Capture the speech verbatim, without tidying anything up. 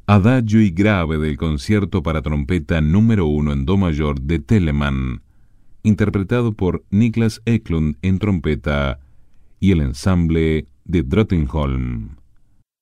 Adagio y grave del concierto para trompeta número uno en do mayor de Telemann, interpretado por Niklas Eklund en trompeta y el ensamble de Drottningholm.